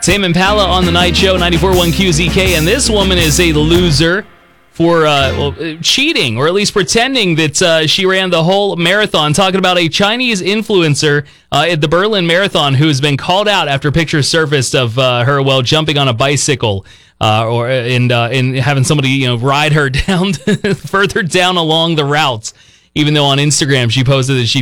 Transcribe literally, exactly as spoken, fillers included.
Tame Impala on the night show, ninety-four point one Q Z K, and this woman is a loser for uh, well, cheating, or at least pretending that uh, she ran the whole marathon. Talking about a Chinese influencer uh, at the Berlin Marathon who has been called out after pictures surfaced of uh, her, well, jumping on a bicycle uh, or and uh, and having somebody, you know, ride her down further down along the routes. Even though on Instagram she posted that she